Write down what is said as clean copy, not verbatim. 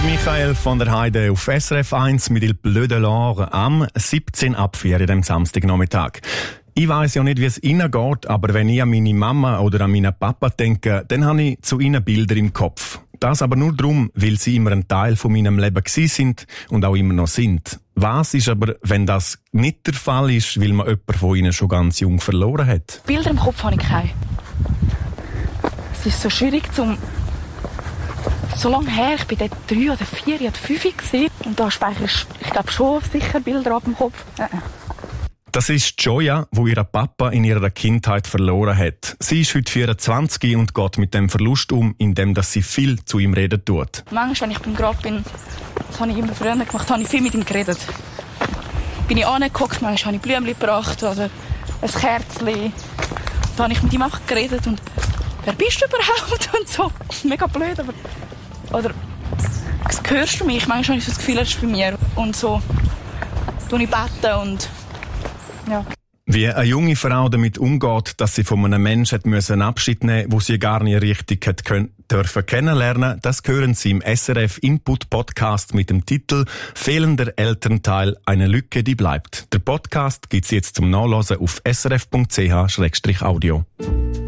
Michael von der Heide auf SRF 1 mit Il Bleu de l'Or am 17 ab 4 an dem Samstagnachmittag. Ich weiss ja nicht, wie es Ihnen geht, aber wenn ich an meine Mama oder an meinen Papa denke, dann habe ich zu ihnen Bilder im Kopf. Das aber nur darum, weil sie immer ein Teil von meinem Leben gewesen sind und auch immer noch sind. Was ist aber, wenn das nicht der Fall ist, weil man jemanden von ihnen schon ganz jung verloren hat? Bilder im Kopf habe ich keine. Es ist so schwierig so lange her, ich war dort 3 oder 4 oder 5 gewesen. Und da speichere ich glaube schon sicher Bilder ab dem Kopf. Das ist Joya, die ihren Papa in ihrer Kindheit verloren hat. Sie ist heute 24 und geht mit dem Verlust um, indem sie viel zu ihm reden tut. Manchmal, wenn ich beim Grab bin, das habe ich immer früher gemacht, habe ich viel mit ihm geredet. Bin ich angeguckt, manchmal habe ich Blümchen gebracht oder ein Kerzchen. Da habe ich mit ihm auch geredet und wer bist du überhaupt? Und so. Mega blöd, aber... Oder hörst du mich? Manchmal habe ich das Gefühl, er ist bei mir. Und so tue ich beten und... Ja. Wie eine junge Frau damit umgeht, dass sie von einem Menschen Abschied nehmen musste, wo sie gar nicht richtig dürfen kennenlernen, das hören Sie im SRF Input Podcast mit dem Titel «Fehlender Elternteil, eine Lücke, die bleibt». Der Podcast gibt's jetzt zum Nachlesen auf srf.ch/audio.